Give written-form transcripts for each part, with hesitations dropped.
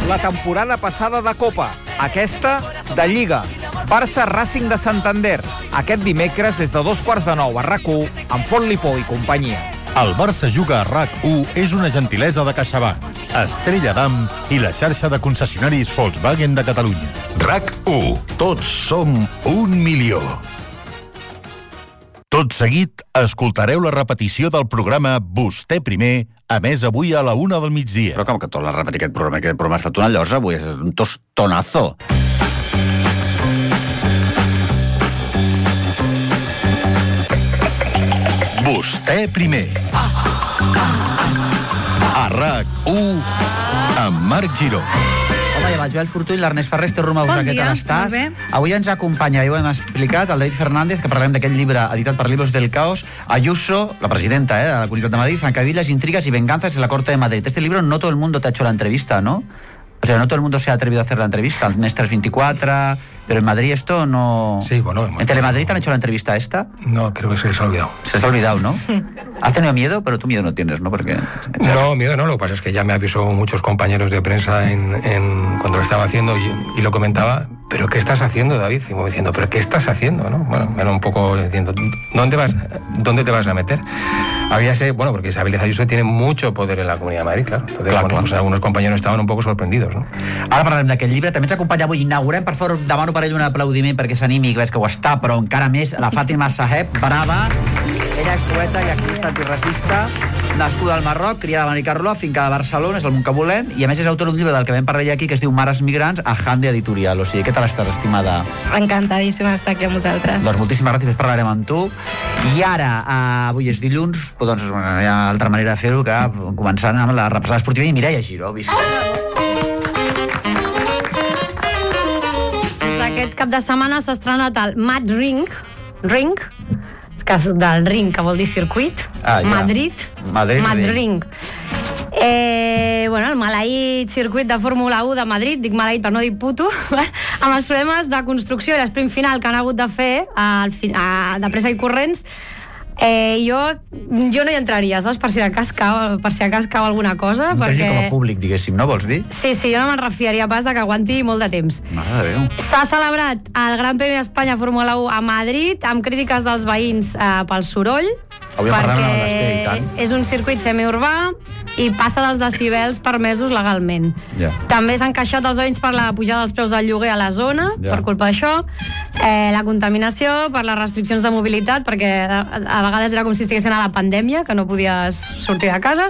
la temporada passada de Copa, aquesta de Lliga. Barça Racing de Santander, aquest dimecres des de 2:15 a RAC1 amb Font Lipó i companyia. El Barça Juga a RAC1 és una gentilesa de CaixaBank, Estrella Damm i la xarxa de concessionaris Volkswagen de Catalunya. RAC1. Tots som 1 milió. Tot seguit, escoltareu la repetició del programa Vostè primer, a més avui a la 1 del migdia. Però com que torna a repetir aquest programa? Aquest programa ha estat una llosa, avui és un tostonazo. Vostè primer. A RAC1 amb Marc Giró. Home, i amb el Joel Fortuny, l'Ernest Ferrer, Esther Romagosa, Bon què dia, tal estàs? molt bé. Avui ens acompanya, ja ho hem explicat, el David Fernández, que parlarem d'aquest llibre editat per Libros del Caos, Ayuso, la presidenta de la Comunitat de Madrid, Zancadillas, Intrigas y Venganzas en la Corte de Madrid. Este libro no todo el mundo te ha hecho la entrevista, ¿no? O sea, no todo el mundo se ha atrevido a hacer la entrevista. El mes 324, pero en Madrid esto no... Sí, bueno... ¿En Telemadrid te han hecho la entrevista esta? No, creo que se les ha olvidado. Se les ha olvidado, ¿no? ¿Has tenido miedo? Pero tú miedo no tienes, ¿no? Porque... No, miedo no, lo que pasa es que ya me avisó muchos compañeros de prensa cuando lo estaba haciendo y lo comentaba, ¿pero qué estás haciendo, David? Y me diciendo, ¿pero qué estás haciendo? ¿No? Bueno, era un poco diciendo, ¿dónde te vas a meter? Bueno, porque Isabel Ayuso tiene mucho poder en la Comunidad de Madrid, claro. Entonces, clar. Pues algunos compañeros estaban un poco sorprendidos, ¿no? Ara parlarem d'aquest llibre. També ens acompanya avui. Inaugurem, per favor, demano per ell un aplaudiment perquè s'animi, que veig que ho està, però encara més, la Fàtima Saheb, brava. Ella és poeta i activista antiracista, nascuda al Marroc, criada a Benicarló, finca de Barcelona, és el món que volem, i a més és autora d'un llibre del que vam parlar ja aquí, que es diu Mares Migrants, a Hande Editorial. O sigui, què tal estàs, estimada? Encantadíssima d'estar aquí amb vosaltres. Doncs moltíssimes gràcies, parlarem amb tu. I ara, avui és dilluns, doncs hi ha altra manera de fer-ho que començant amb la repassada esportiva i Mireia Giró, visca. Aquest cap de setmana s'ha estrenat el Mad Ring, que és del ring, que vol dir circuit, ja. Madrid Ring. Bueno, el maleït circuit de Fórmula 1 de Madrid, dic maleït per no dir puto, amb els problemes de construcció i l'esprint final que han hagut de fer de pressa i corrents. Jo no hi entraria, saps? Per si de cas cau alguna cosa. No perquè... com a públic, diguéssim, no vols dir? Sí, jo no me'n refiaria pas de que aguanti molt de temps. Mare de Déu. S'ha celebrat el Gran Premi d'Espanya Fórmula 1 a Madrid amb crítiques dels veïns pel soroll, perquè és un circuit semiurbà i passa dels decibels permesos legalment. També s'han queixat els veïns per la pujada dels preus del lloguer a la zona, per culpa d'això, la contaminació, per les restriccions de mobilitat, perquè a vegades era com si estiguessin a la pandèmia, que no podies sortir de casa,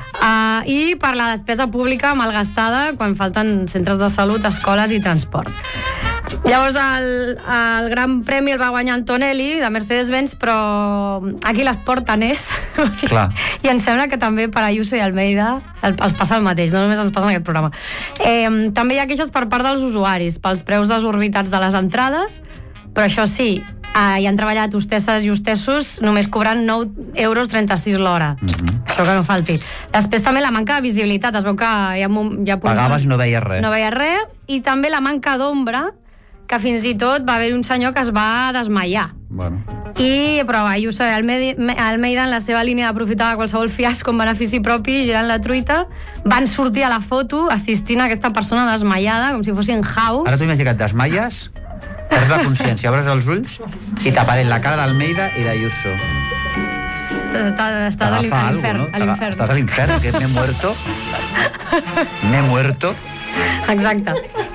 i per la despesa pública malgastada quan falten centres de salut, escoles i transport. Llavors el Gran Premi el va guanyar Antonelli de Mercedes-Benz, però aquí l'esport tant és. I em sembla que també per Ayuso i Almeida els passa el mateix, no només ens passa en aquest programa. També hi ha queixes per part dels usuaris pels preus desorbitats de les entrades, però això sí, hi han treballat hostesses i hostessos només cobrant 9,36 € l'hora. Això que no falti. Després també la manca de visibilitat, es veu que hi ha pagaves, no veies res. No veies res, i també la manca d'ombra, que fins i tot va haver un senyor que es va desmaiar. Però Ayuso i Almeida, en la seva línia d'aprofitar qualsevol fiasco en benefici propi, girant la truita, van sortir a la foto assistint a aquesta persona desmaiada, com si fossin House. Ara t'ho imagina't, desmaies, perds la consciència, obres els ulls i t'apareix la cara d'Almeida i d'Ayuso. Estàs a l'infern. Estàs a l'infern, que m'he muerto. M'he muerto. Exacte.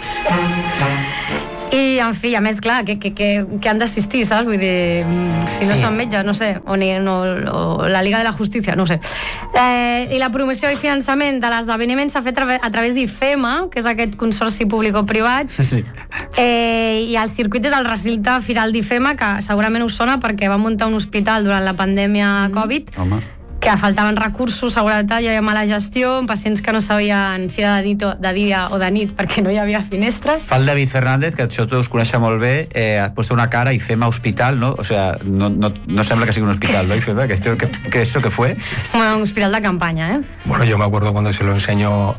I, en fi, a més, clar, que han d'assistir, saps? Vull dir, si no són metges, no sé, o la Liga de la Justícia, no ho sé. I la promoció i finançament de l'esdeveniment s'ha fet a través d'IFEMA, que és aquest consorci públic-privat, i el circuit és el recinte firal d'IFEMA, que segurament us sona perquè va muntar un hospital durant la pandèmia Covid, que faltaven recursos, seguretat, hi havia mala gestió, pacients que no sabien si era de dia o de nit perquè no hi havia finestres. Fa el David Fernández, que això tu us coneixes molt bé, has posat una cara i FEMA hospital, ¿no? O sea, no sembla que sigui un hospital, ¿no? FEMA, que eso que fue. Bueno, un hospital de campaña, ¿eh? Bueno, yo me acuerdo cuando se lo enseñó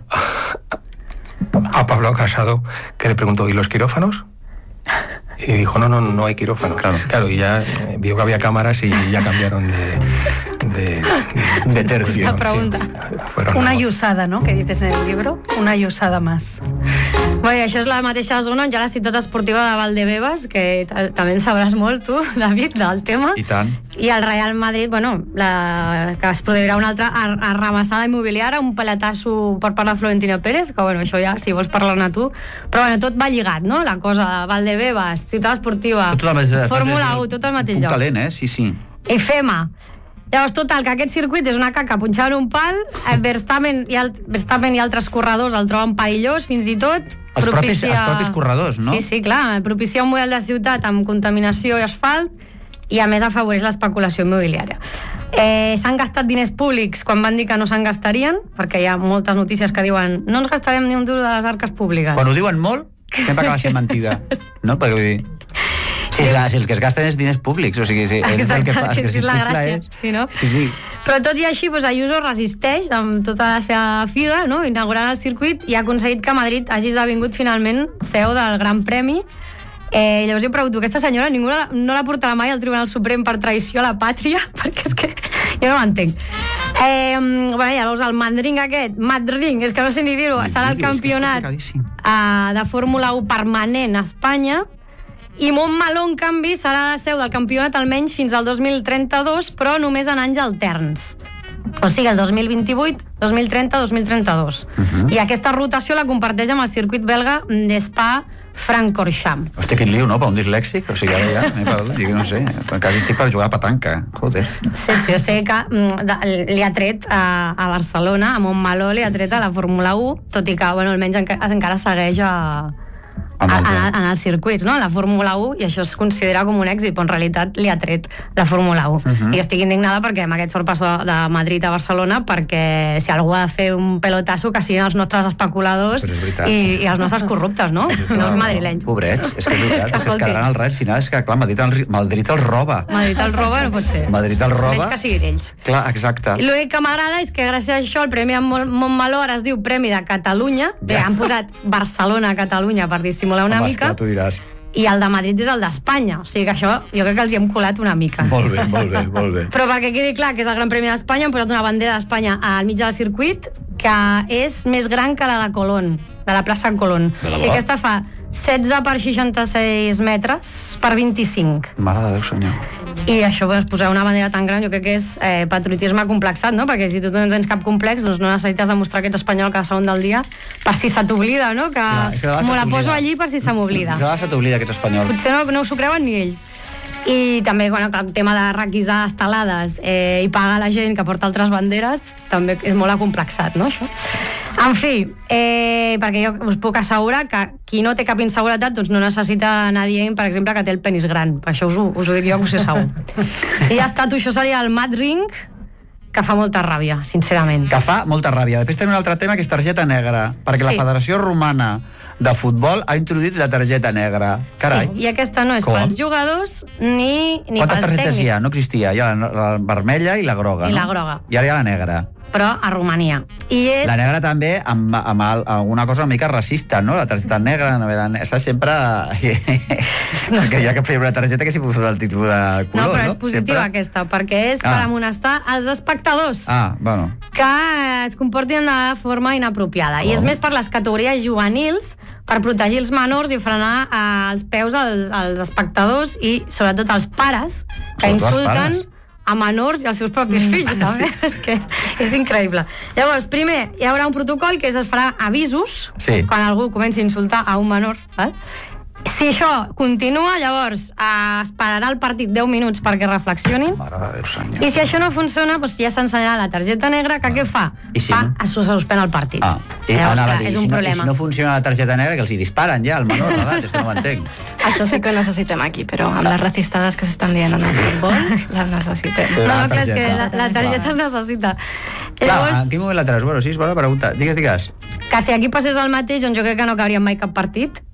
a Pablo Casado, que le preguntó, ¿y los quirófanos? Y dijo, no hay quirófano. Claro, y ya vio que había cámaras y ya cambiaron de tercio. La pregunta. Una llossada, ¿no?, que dices en el libro. Una llossada más. Bé, això és la mateixa zona on hi ha la ciutat esportiva de Valdebebas, que també en sabràs molt tu, David, del tema. I tant. I el Real Madrid, bueno, que es produirà una altra arramassada immobiliària, un peletasso per part de Florentino Pérez, que bueno, això ja, si vols parlar-ne tu. Però bueno, tot va lligat, no? La cosa de Valdebebas, ciutat esportiva, Fórmula 1, tot al mateix lloc. Punt calent, sí, sí. I FEMA. Llavors, total, que aquest circuit és una caca punxada en un pal, Verstappen i altres corredors el troben perillós, fins i tot. Els propis corredors, no? Sí, clar, propicia un model de ciutat amb contaminació i asfalt i a més afavoreix l'especulació immobiliària. S'han gastat diners públics quan van dir que no se'n gastarien, perquè hi ha moltes notícies que diuen no ens gastarem ni un duro de les arques públiques. Quan ho diuen molt, sempre acaba sent mentida, no? Perquè vull dir... Si els que es gasten és diners públics, o sigui, és el que fa, que és la gràcia, sí, no? Sí. Però tot i així, Ayuso resisteix amb tota la seva figa, no?, inaugurant el circuit, i ha aconseguit que Madrid hagi esdevingut finalment seu del Gran Premi. Llavors jo pregunto, aquesta senyora ningú no la portarà mai al Tribunal Suprem per traïció a la pàtria? Perquè és que jo no m'entenc. Llavors el Madring és que no sé ni dir-ho, serà el campionat de Fórmula 1 permanent a Espanya, i Montmeló, en canvi, serà la seu del campionat almenys fins al 2032, però només en anys alterns. O sigui, el 2028, 2030, 2032. I aquesta rotació la comparteix amb el circuit belga d'Spa-Francorchamps. Hosti, quin liu, no?, per un dislèxic. O sigui, ara ja, no sé, quasi estic per jugar a petanca. Joder. Sí, o sigui que li ha tret a Barcelona, a Montmeló, li ha tret a la Fórmula 1, tot i que, bueno, almenys encara segueix en els circuits, no?, la Fórmula 1, i això es considera com un èxit, però en realitat li ha tret la Fórmula 1. I jo estic indignada perquè amb aquest sorpasso de Madrid a Barcelona, perquè si algú ha de fer un pelotasso que siguin els nostres especuladors i els nostres corruptes, no? No els madrilenys. Pobrets, és que és veritat, és que es quedaran al res, al final és que, clar, Madrid els roba. Madrid els roba, no pot ser. Madrid els roba. Menys que sigui d'ells. Clar, exacte. L'únic que m'agrada és que gràcies a això el Premi Montmeló ara es diu Premi de Catalunya. Bé, han posat Barcelona a Catalunya per dissimular una mica. Esclar, tu diràs. I el de Madrid és el d'Espanya, o sigui que això jo crec que els hi hem colat una mica. Molt bé. Però perquè quedi clar que és el Gran Premi d'Espanya, han posat una bandera d'Espanya al mig del circuit que és més gran que la de Colón, de la plaça Colón. O sigui, aquesta fa 16 per 66 metres per 25. Mare de Déu, senyor. I això, pues, posar una bandera tan gran, jo crec que és patriotisme complexat, no? Perquè si tu no tens cap complex, doncs no necessites demostrar que ets espanyol cada segon del dia per si se t'oblida, no? Que me la poso allí per si se m'oblida. Que se t'oblida que ets espanyol. Potser no s'ho creuen ni ells. I també, bueno, el tema de requisar estelades i pagar la gent que porta altres banderes també és molt acomplexat, no, això? En fi, perquè jo us puc assegurar que qui no té cap inseguretat doncs no necessita anar dient, per exemple, que té el penis gran. Això us ho dic jo, que ho sé segur. I ja està, això seria el Mad Ring, que fa molta ràbia, sincerament. Que fa molta ràbia. Després tenim un altre tema, que és targeta negra, perquè la Federació Romana de Futbol ha introduït la targeta negra. Carai. Sí, i aquesta no és pels jugadors ni pels tècnics. Quantes targetes hi ha? No existia. Hi ha la vermella i la groga, I no? la groga. I ara hi ha la negra. Però a Romania. I és... La negra també amb alguna cosa una mica racista, no? La targeta negra, esa sempre... Perquè hi ha que fer una targeta que s'hi posa el títol de color, no? No, però és positiva aquesta, perquè és per amonestar els espectadors bueno. que es comportin de forma inapropiada. I és més per les categories juvenils, per protegir els menors i frenar els peus als espectadors i sobretot als pares que insulten a menors i als seus propis fills, també. És que és increïble. Llavors, primer, hi haurà un protocol que es farà avisos quan algú comenci a insultar a un menor, val? Si això continua, llavors esperarà el partit 10 minuts perquè reflexionin. Mare de Déu, senyor. I si això no funciona, doncs ja s'ensenyarà la targeta negra, que què fa? Se suspèn el partit. Llavors, és un problema. I si no funciona la targeta negra, que els hi disparen ja al menor d'edat, és que no ho entenc. Això sí que ho necessitem aquí, però amb les racistades que s'estan dient en el futbol, les necessitem. No, clar, és que la targeta es necessita. Clar, en quin moment la treus? Bueno, sí, és bona pregunta. Digues. Que si aquí passés el mateix, doncs jo crec que no cauria mai cap partit,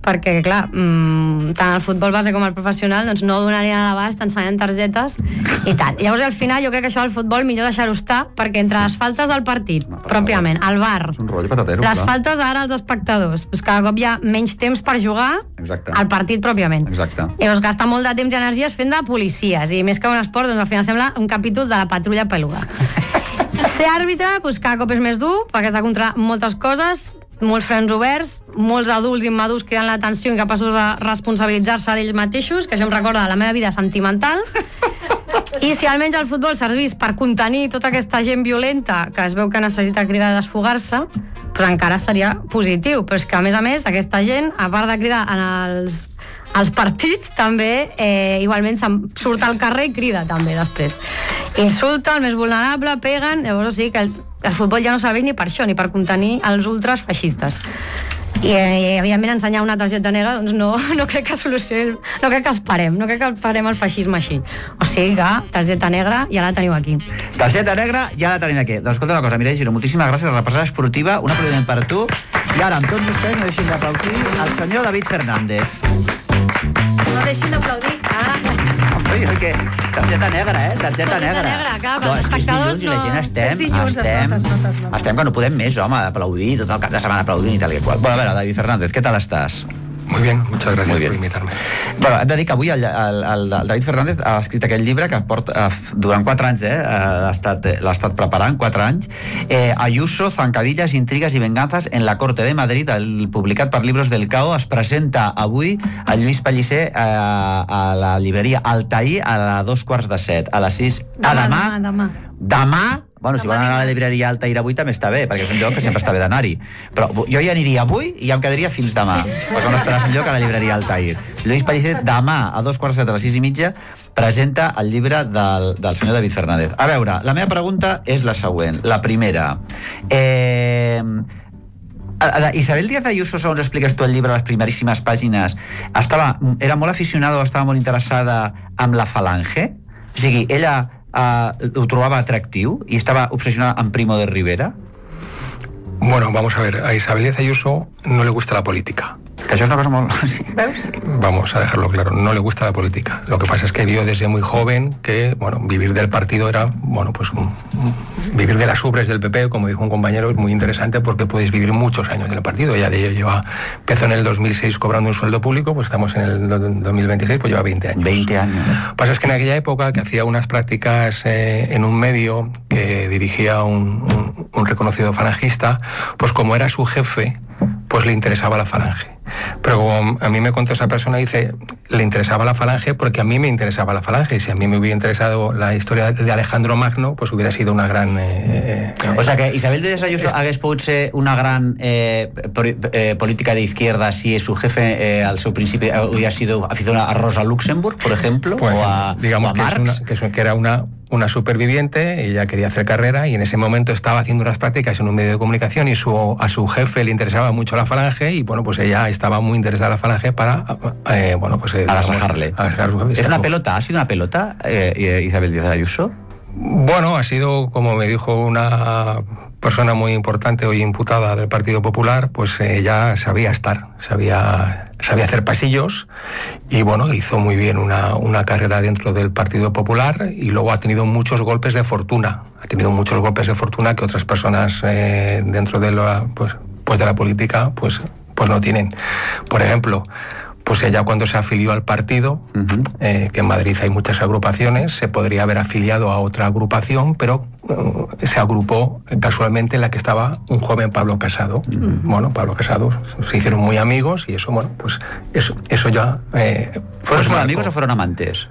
perquè, clar, tant el futbol base com el professional doncs no donarien a l'abast ensenyant targetes i tal. Llavors, al final, jo crec que això del futbol millor deixar-ho estar, perquè entre les faltes del partit, pròpiament, el VAR, les faltes ara als espectadors, doncs cada cop hi ha menys temps per jugar al partit pròpiament. Llavors, gasta molt de temps i energies fent de policies, i més que un esport, doncs al final sembla un capítol de la patrulla peluda. Ser àrbitre, doncs cada cop és més dur, perquè has de controlar moltes coses, molts frens oberts, molts adults immadurs cridant l'atenció i capaços de responsabilitzar-se d'ells mateixos, que això em recorda la meva vida sentimental. I si almenys el futbol servís per contenir tota aquesta gent violenta que es veu que necessita cridar a desfogar-se, doncs encara estaria positiu. Però és que, a més, aquesta gent, a part de cridar en els partits, també igualment surt al carrer i crida també després. Insulta el més vulnerable, peguen, llavors o sigui que el futbol ja no serveix ni per això, ni per contenir els ultras feixistes. I evidentment ensenyar una targeta negra doncs no crec que solucioni, no crec que els parem el feixisme així. O sigui que targeta negra ja la teniu aquí. Targeta negra ja la tenim aquí. Doncs escolta una cosa, Mireia Giró, moltíssimes gràcies, repassada esportiva, un aplaudiment per tu, i ara amb tots vostès no deixin d'aplaudir el senyor David Fernández. No deixin d'aplaudir. Perquè targeta negra, targeta negra. És que és dilluns i la gent estem que no podem més, home, d'aplaudir, tot el cap de setmana aplaudint i tal i qual. Bueno, a veure, David Fernández, què tal estàs? Muy bien, muchas gracias por invitarme. Bueno, hem de dir que avui el David Fernández ha escrit aquell llibre que porta durant 4 anys, l'ha estat preparant 4 anys, Ayuso, zancadillas, intrigas y venganzas en la Corte de Madrid, publicat per Libros del Cao. Es presenta avui el Lluís Pellicer a la llibreria Altair a 2:15, a les 6. Demà? Bueno, si van anar a la llibreria Altair avui també està bé, perquè és un lloc que sempre està bé d'anar-hi. Però jo hi aniria avui i ja em quedaria fins demà, perquè no estaràs millor que a la llibreria Altair. Lluís Pellicer, demà a 2:15, a les 6:30, presenta el llibre del senyor David Fernández. A veure, la meva pregunta és la següent. La primera. Isabel Díaz Ayuso, segons expliques tu al llibre, a les primeríssimes pàgines, era molt aficionada o estava molt interessada amb la Falange? O sigui, ella ho trobava atractiu i estava obsesionada amb Primo de Rivera? Bueno, vamos a ver, a Isabel Díaz Ayuso no le gusta la política. Que això és una cosa molt... ¿Veus? Vamos a dejarlo claro, no le gusta la política. Lo que pasa es que vio desde muy joven que, bueno, vivir del partido era, bueno, pues vivir de las ubres del PP, como dijo un compañero, es muy interesante porque puedes vivir muchos años del partido. Ella empezó en el 2006 cobrando un sueldo público, pues estamos en el 2026, pues lleva 20 años. 20 años. Lo que pasa es que en aquella época que hacía unas prácticas en un medio que dirigía un reconocido falangista, pues como era su jefe, pues le interesaba la Falange. Pero como a mí me contó esa persona, dice, le interesaba la Falange porque a mí me interesaba la Falange, y si a mí me hubiera interesado la historia de Alejandro Magno, pues hubiera sido una gran... O sea que Isabel Díaz Ayuso hagués pogut ser una gran política de izquierda si su jefe al seu principi hubiera sido aficionado a Rosa Luxemburg, por ejemplo, pues, o a Marx. Que era una superviviente, ella quería hacer carrera y en ese momento estaba haciendo unas prácticas en un medio de comunicación y a su jefe le interesaba mucho la Falange y bueno, pues ella estaba muy interesada en la Falange para agasajarle. ¿Es una pelota? ¿Ha sido una pelota Isabel Díaz Ayuso? Bueno, ha sido, como me dijo una persona muy importante hoy imputada del Partido Popular, pues ella sabía hacer pasillos y bueno, hizo muy bien una carrera dentro del Partido Popular y luego ha tenido muchos golpes de fortuna. Ha tenido muchos golpes de fortuna que otras personas dentro de la política pues no tienen. Por ejemplo, pues ella cuando se afilió al partido, que en Madrid hay muchas agrupaciones, se podría haber afiliado a otra agrupación, pero se agrupó casualmente en la que estaba un joven Pablo Casado. Bueno, Pablo Casado se hicieron muy amigos y eso, bueno, pues eso ya... ¿Fueron solo amigos o fueron amantes?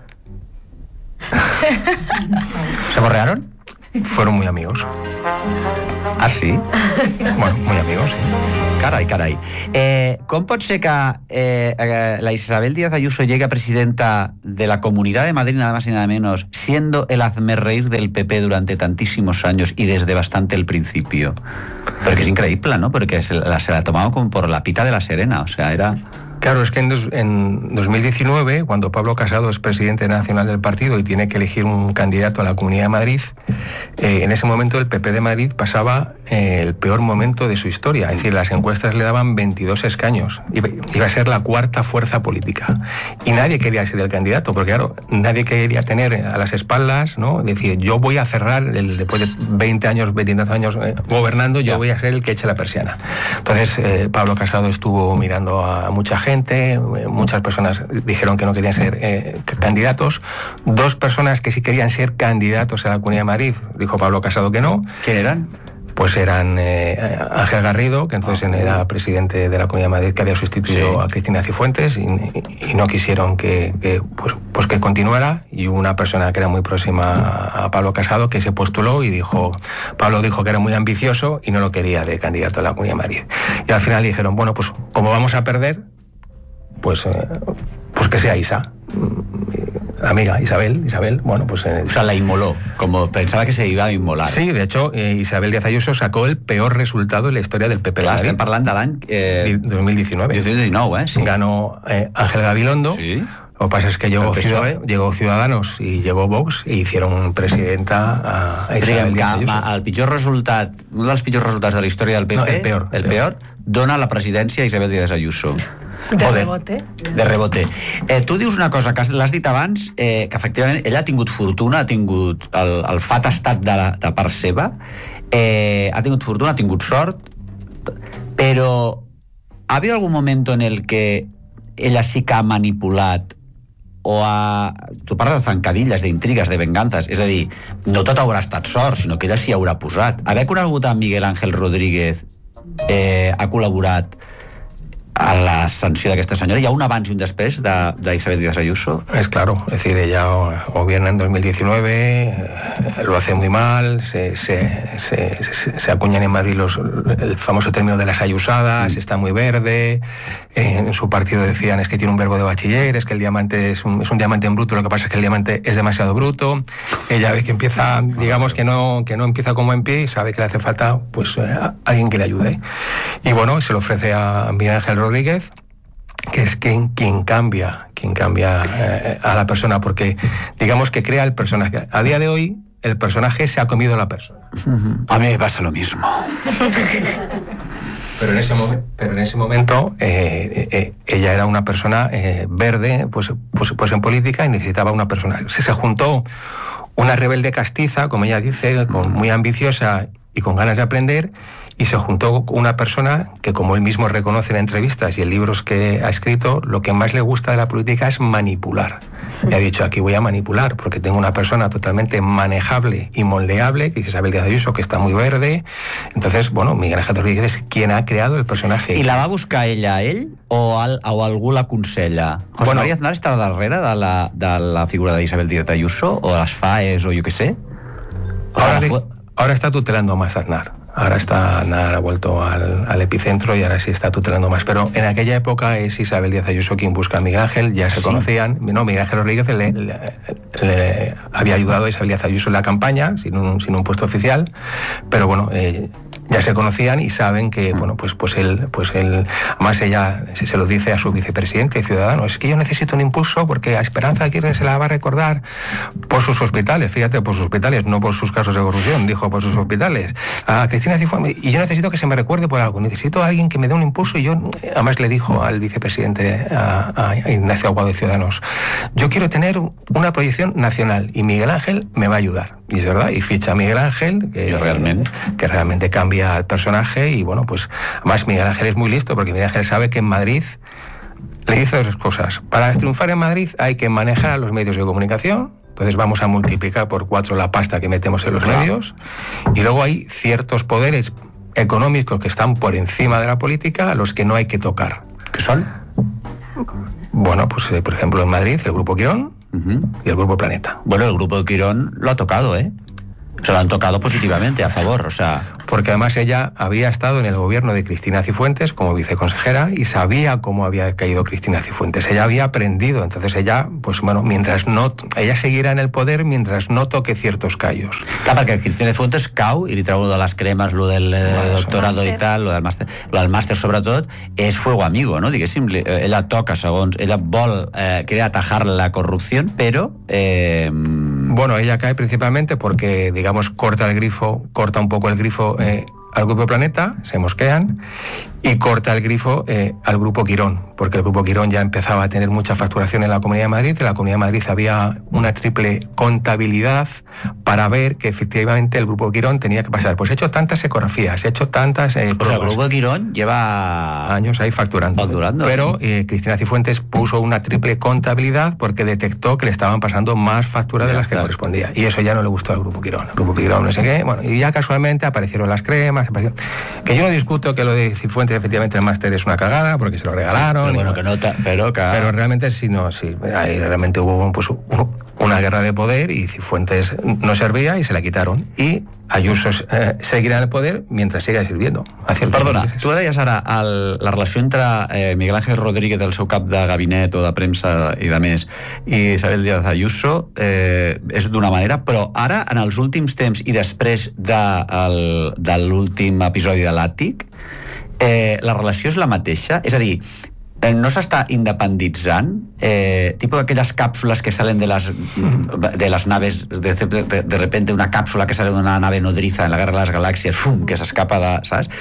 ¿Se borrearon? Fueron muy amigos. ¿Ah, sí? Bueno, muy amigos, sí. Carai. ¿Cómo puede ser que la Isabel Díaz Ayuso llegue a presidenta de la Comunidad de Madrid, nada más y nada menos, siendo el hazmerreír del PP durante tantísimos años y desde bastante el principio? Porque es increíble, ¿no? Porque se la tomaba como por la pita de la Serena, o sea, era... Claro, es que en 2019, cuando Pablo Casado es presidente nacional del partido y tiene que elegir un candidato a la Comunidad de Madrid, en ese momento el PP de Madrid pasaba el peor momento de su historia. Es decir, las encuestas le daban 22 escaños. Iba a ser la cuarta fuerza política. Y nadie quería ser el candidato, porque claro, nadie quería tener a las espaldas, ¿no? Decir, yo voy a cerrar, después de 20 años gobernando, yo voy a ser el que eche la persiana. Entonces, Pablo Casado estuvo mirando a mucha gente, muchas personas dijeron que no querían ser candidatos, 2 personas que sí querían ser candidatos a la Comunidad de Madrid, dijo Pablo Casado que no. ¿Quién eran? Pues eran Ángel Garrido, que entonces era presidente de la Comunidad de Madrid, que había sustituido a Cristina Cifuentes, y no quisieron que continuara, y una persona que era muy próxima a Pablo Casado que se postuló y Pablo dijo que era muy ambicioso y no lo quería de candidato a la Comunidad de Madrid. Y al final dijeron, bueno, pues como vamos a perder, pues que sea Isa. Amiga, Isabel, bueno, pues... O sea, la inmoló, como pensaba que se iba a inmolar. Sí, de hecho, Isabel Díaz Ayuso sacó el peor resultado en la historia del PP. Clar, estem parlant de l'any... 2019. 2019, sí. Ganó Ángel Gabilondo. Sí. Lo que pasa es que llegó Ciudadanos y llegó Vox i hicieron presidenta a Isabel Díaz Ayuso. El pitjor resultat, un dels pitjors resultats de la història del PP, el peor, dona la presidència a Isabel Díaz Ayuso. De rebote. Tu dius una cosa que l'has dit abans, que efectivament ella ha tingut fortuna, ha tingut el fat estat de part seva, ha tingut fortuna, ha tingut sort, però ha habido algún momento en el que ella sí que ha manipulat o ha... Tu parles de zancadilles, d'intrigues, de vengances, és a dir, no tot haurà estat sort, sinó que ella s'hi haurà posat. Haver conegut a Miguel Ángel Rodríguez ha col·laborat a la sanció d'aquesta senyora. ¿Hi ha un abans y un después de Isabel Díaz Ayuso? Es claro, es decir, ella gobierna en 2019, lo hace muy mal, se acuñan en Madrid el famoso término de las ayusadas, está muy verde, en su partido decían es que tiene un verbo de bachiller, es que el diamante es un diamante en bruto, lo que pasa es que el diamante es demasiado bruto. Ella ve que empieza, digamos que no empieza como en pie y sabe que le hace falta pues alguien que le ayude. Y bueno, se lo ofrece a Miguel Ángel Rodríguez, que es quien cambia a la persona, porque digamos que crea el personaje. A día de hoy el personaje se ha comido a la persona. A mí me pasa lo mismo. Pero en ese momento ella era una persona verde, pues en política, y necesitaba una persona. Se juntó una rebelde castiza, como ella dice, muy ambiciosa y con ganas de aprender, y se juntó con una persona que, como él mismo reconoce en entrevistas y en libros que ha escrito, lo que más le gusta de la política es manipular. Y ha dicho, aquí voy a manipular, porque tengo una persona totalmente manejable y moldeable, que es Isabel Díaz Ayuso, que está muy verde. Entonces, bueno, Miguel Ángel Rodríguez es quien ha creado el personaje. I la va buscar ella, ell, o algú l'aconsella? José María Aznar està darrere de la figura d'Isabel Díaz Ayuso, o les FAES, o jo què sé? Ahora está tutelando más Aznar. Ahora Aznar ha vuelto al epicentro y ahora sí está tutelando más. Pero en aquella época es Isabel Díaz Ayuso quien busca a Miguel Ángel, ya se conocían. No, Miguel Ángel Rodríguez le había ayudado a Isabel Díaz Ayuso en la campaña, sin un puesto oficial, pero bueno, ya se conocían y saben que, bueno, pues él, además ella se lo dice a su vicepresidente ciudadano, es que yo necesito un impulso porque a Esperanza Aguirre se la va a recordar por sus hospitales, fíjate, por sus hospitales, no por sus casos de corrupción, dijo por sus hospitales. A Cristina Cifuentes, y yo necesito que se me recuerde por algo, necesito a alguien que me dé un impulso, y yo, además le dijo al vicepresidente, a Ignacio Aguado de Ciudadanos, yo quiero tener una proyección nacional y Miguel Ángel me va a ayudar. Y es verdad, y ficha a Miguel Ángel, que realmente cambia al personaje, y bueno, pues además Miguel Ángel es muy listo, porque Miguel Ángel sabe que en Madrid le dice dos cosas. Para triunfar en Madrid hay que manejar a los medios de comunicación, entonces vamos a multiplicar por 4 la pasta que metemos en los medios, y luego hay ciertos poderes económicos que están por encima de la política a los que no hay que tocar. ¿Qué son? Bueno, pues por ejemplo en Madrid el Grupo Quirón y el Grupo Planeta. Bueno, el Grupo Quirón lo ha tocado, ¿eh? Se lo han tocado positivamente, a favor, o sea... Porque además ella había estado en el gobierno de Cristina Cifuentes como viceconsejera y sabía cómo había caído Cristina Cifuentes. Ella había aprendido, entonces ella, pues bueno, ella seguirà en el poder mientras no toque ciertos callos. Clar, perquè Cristina Cifuentes cau i li treu de les cremes, lo del doctorado i tal, lo del màster sobretot, és fuego amigo, no? Diguéssim, ella toca segons, ella vol querer atajar la corrupció, però... Bueno, ella cae principalmente porque, digamos, corta un poco el grifo al Grupo Planeta, se mosquean, y corta el grifo al Grupo Quirón, porque el Grupo Quirón ya empezaba a tener mucha facturación en la Comunidad de Madrid. En la Comunidad de Madrid había una triple contabilidad para ver que efectivamente el Grupo Quirón tenía que pasar. Pues he hecho tantas ecografías, he hecho tantas pruebas. O sea, el Grupo Quirón lleva años ahí facturando. Pero Cristina Cifuentes puso una triple contabilidad porque detectó que le estaban pasando más facturas de las que correspondía. Y eso ya no le gustó al Grupo Quirón. El Grupo Quirón no sé qué. Bueno, y ya casualmente aparecieron las cremas. Que yo no discuto que lo de Cifuentes, efectivamente el máster es una cagada porque se lo regalaron. Sí, pero bueno, pero realmente sí, ahí realmente hubo pues, una guerra de poder y Cifuentes no servía y se la quitaron. Y Ayuso seguirà en el poder mientras siga sirviendo. Perdona, tu deies ara la relació entre Miguel Ángel Rodríguez, el seu cap de gabinet o de premsa i de més, i Isabel Díaz Ayuso és d'una manera, però ara, en els últims temps i després de l'últim episodi de l'Àtic, la relació és la mateixa? És a dir, no s'està independitzant, tipus aquelles càpsules que salen de las naves, de repente una cápsula que sale de una nave nodriza en la Guerra de las Galaxias, que s'escapa de, ¿sabes?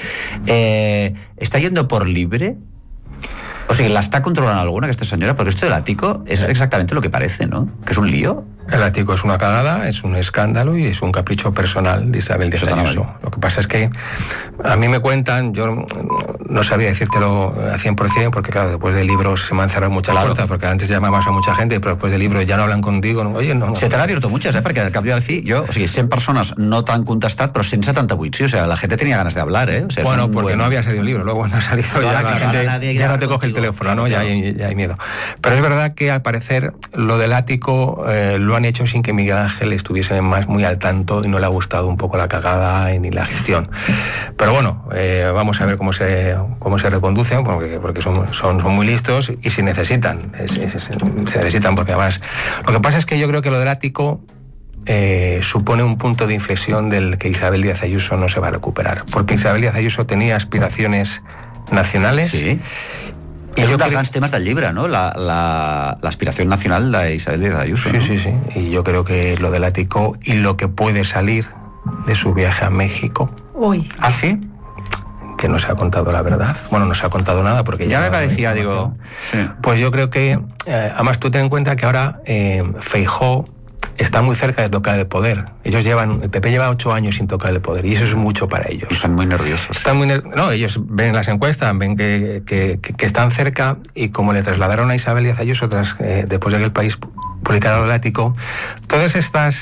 ¿Está yendo por libre? O sigui, ¿la está controlando alguna aquesta senyora? Porque esto del ático es exactamente lo que parece, ¿no? Que es un lío. El ático es una cagada, es un escándalo y es un capricho personal de Isabel Díaz Ayuso. Lo que pasa es que a mí me cuentan, yo no sabía decírtelo a 100%, porque claro, después del libro se me han cerrado muchas puertas, porque antes llamabas a mucha gente, pero después del libro ya no hablan contigo. No, oye, no. Se te han abierto muchas, perquè al cap i al fi, o sigui, 100 persones no t'han contestat, però 178, sí, o sea, la gente tenía ganas de hablar, ¿eh? O sea, bueno, porque no había salido el libro, luego cuando ha salido ya la gente ya no te coge el teléfono, ¿no? Ya hay miedo. Pero es verdad que al parecer lo del ático lo han hecho sin que Miguel Ángel estuviese más muy al tanto y no le ha gustado un poco la cagada ni la gestión. Pero bueno, vamos a ver cómo se reconducen, porque son muy listos y se necesitan, se necesitan, porque además lo que pasa es que yo creo que lo del ático supone un punto de inflexión del que Isabel Díaz Ayuso no se va a recuperar, porque Isabel Díaz Ayuso tenía aspiraciones nacionales. Sí. I és un dels grans temes del llibre, ¿no? L'aspiració nacional de Isabel Díaz Ayuso. Sí, ¿no? Sí. Y yo creo que lo del ático y lo que puede salir de su viaje a México. Uy. ¿Ah, sí? Que no se ha contado la verdad. Bueno, no se ha contado nada porque ya me parecía, digo... Sí. Pues yo creo que, además tú ten en cuenta que ahora Feijóo está muy cerca de tocar el poder. El PP lleva 8 años sin tocar el poder y eso es mucho para ellos. Están muy nerviosos. No, ellos ven las encuestas, ven que están cerca y como le trasladaron a Isabel Díaz Ayuso después de que el país publicara el ático, todas estas,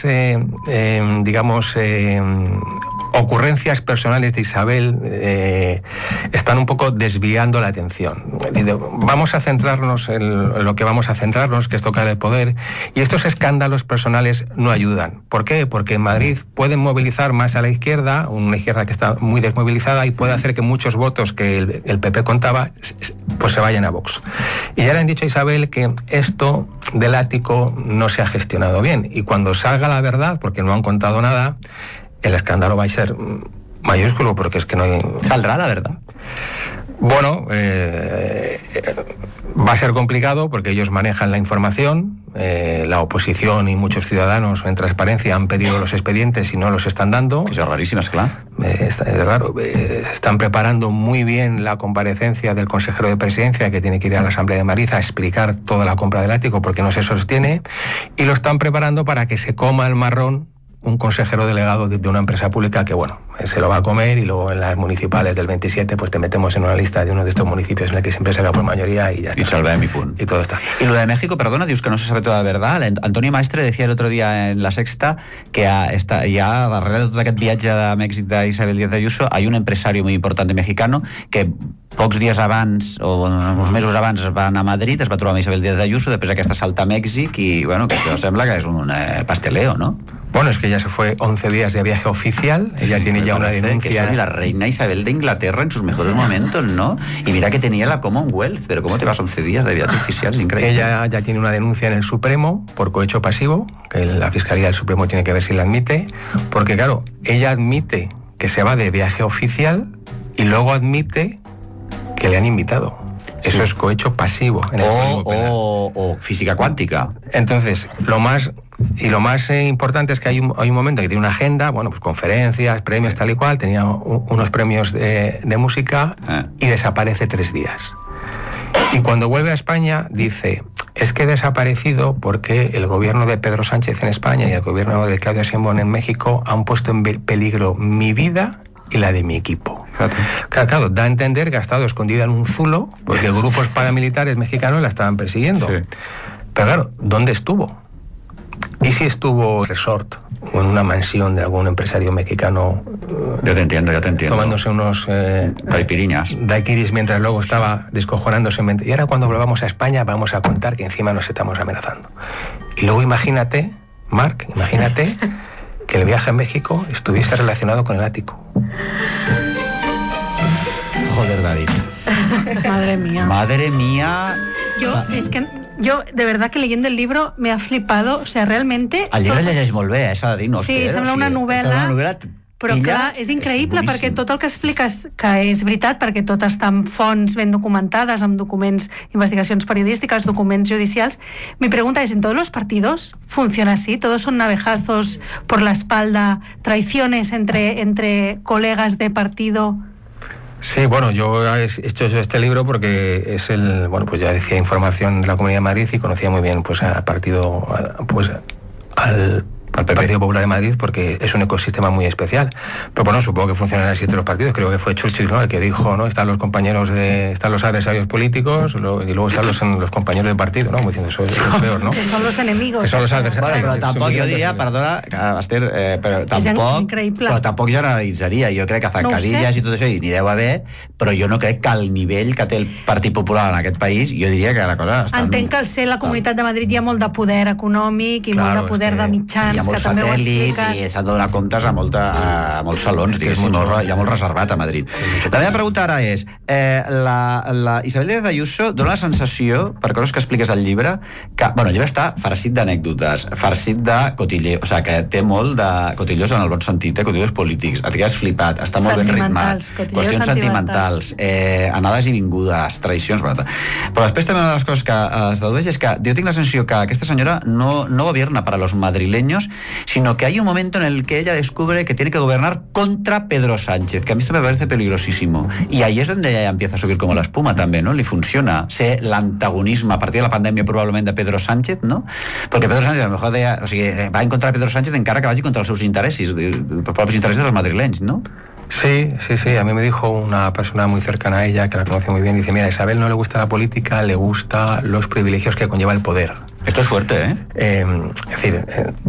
ocurrencias personales de Isabel están un poco desviando la atención. Vamos a centrarnos en lo que vamos a centrarnos, que es tocar el poder, y estos escándalos personales no ayudan. ¿Por qué? Porque en Madrid pueden movilizar más a la izquierda, una izquierda que está muy desmovilizada, y puede hacer que muchos votos que el PP contaba pues se vayan a Vox. Y ya le han dicho a Isabel que esto del ático no se ha gestionado bien, y cuando salga la verdad, porque no han contado nada, el escándalo va a ser mayúsculo, porque es que no hay... ¿Saldrá la verdad? Bueno, va a ser complicado porque ellos manejan la información, la oposición y muchos ciudadanos en transparencia han pedido los expedientes y no los están dando. Eso es rarísimo, es claro. Es raro. Están preparando muy bien la comparecencia del consejero de presidencia, que tiene que ir a la Asamblea de Madrid a explicar toda la compra del ático porque no se sostiene, y lo están preparando para que se coma el marrón un consejero delegado de una empresa pública que, bueno, se lo va a comer, y luego en las municipales del 27 pues te metemos en una lista de uno de estos municipios en el que siempre se haga por mayoría y ya está. Y salve mi punt. Y todo está. Y lo de México, perdona, dius que no se sabe toda la verdad. Antonio Maestre decía el otro día en La Sexta que ya darrere de tot aquest viatge de Mèxic d'Isabel Díaz Ayuso hay un empresario muy importante mexicano que pocs dies abans, o uns mesos abans, va anar a Madrid, es va trobar amb Isabel Díaz Ayuso, després aquesta salta a Mèxic i, bueno, que això sembla que és un pasteleo, no? Bueno, es que ella se fue 11 días de viaje oficial, ella tiene ya una denuncia. Que es la reina Isabel de Inglaterra en sus mejores momentos, ¿no? Y mira que tenía la Commonwealth, pero ¿cómo te vas 11 días de viaje oficial? Es increíble. Ella ya tiene una denuncia en el Supremo por cohecho pasivo, que la Fiscalía del Supremo tiene que ver si la admite, porque claro, ella admite que se va de viaje oficial y luego admite que le han invitado. Eso es cohecho pasivo en el Código Penal. O física cuántica. Entonces, lo más importante es que hay un momento que tiene una agenda, bueno, pues conferencias, premios, tal y cual, tenía unos premios de música y desaparece 3 días. Y cuando vuelve a España dice, es que he desaparecido porque el gobierno de Pedro Sánchez en España y el gobierno de Claudia Sheinbaum en México han puesto en peligro mi vida y la de mi equipo. Claro, da a entender que ha estado escondida en un zulo porque grupos paramilitares mexicanos la estaban persiguiendo. Sí. Pero claro, ¿dónde estuvo? ¿Y si estuvo en resort o en una mansión de algún empresario mexicano? Ya te entiendo. Tomándose unos daiquiris mientras luego estaba descojonándose. Y ahora cuando volvamos a España vamos a contar que encima nos estamos amenazando. Y luego imagínate, Marc, que el viaje a México estuviese relacionado con el ático. Joder, David. Madre mía. Yo, de verdad que leyendo el libro me ha flipado, o sea, realmente... El llibre llegeix molt bé, s'ha de dir, no? Sí, sembla una novel·la... Però clar, és increïble perquè tot el que expliques, que és veritat, perquè tot està en fonts ben documentades, amb documents, investigacions periodístiques, documents judicials. Mi pregunta es, ¿en todos los partidos funciona así? ¿Todos son navejazos por la espalda, traiciones entre colegas de partido? Sí, bueno, yo he hecho este libro porque es pues ya decía información de la Comunidad de Madrid y conocía muy bien pues al partido, pues al Partido Popular de Madrid, porque es un ecosistema muy especial. Pero bueno, supongo que funcionará así entre los partidos. Creo que fue Churchill, ¿no?, el que dijo, ¿no?, están los adversarios políticos y luego están los compañeros del partido, ¿no? Como diciendo, eso es lo peor, ¿no? Que son los enemigos. Que son los adversarios. Bueno, però tampoc, jo diria, perdona, Esther, però tampoc generalitzaria. Jo crec que zancadilles i tot això, i n'hi deu haver, però jo no crec que al nivell que té el Partit Popular en aquest país, jo diria que la cosa està... Entenc que al ser la Comunitat de Madrid hi ha molt de poder econòmic i molt de poder de mitjans, molts satèl·lits i s'han de donar comptes a molts salons, diguéssim, hi ha molt reservat a Madrid. La meva pregunta ara és, la Isabel Díaz Ayuso dona la sensació, per coses que expliques al llibre, que, bueno, el llibre està farcit d'anècdotes, farcit de cotilleo, o sigui, que té molt de cotilleos en el bon sentit, cotilleos polítics, et quedes flipat, està molt ben ritmat, qüestions sentimentals, anades i vingudes, traïcions, però després també una de les coses que es dedueix és que jo tinc la sensació que aquesta senyora no gobierna para los madrileños, sino que hay un momento en el que ella descubre que tiene que gobernar contra Pedro Sánchez, que a mí esto me parece peligrosísimo. Y ahí es donde ella empieza a subir como la espuma també, ¿no? Li funciona ser l'antagonisme a partir de la pandèmia probablement de Pedro Sánchez, ¿no? Porque Pedro Sánchez a lo mejor va en contra de Pedro Sánchez encara que vagi contra els seus interessos, els propis interessos dels madrilenys, ¿no? Sí, a mí me dijo una persona muy cercana a ella, que la conoce muy bien, dice, mira, a Isabel no le gusta la política, le gusta los privilegios que conlleva el poder. Esto es fuerte, ¿eh? Es decir,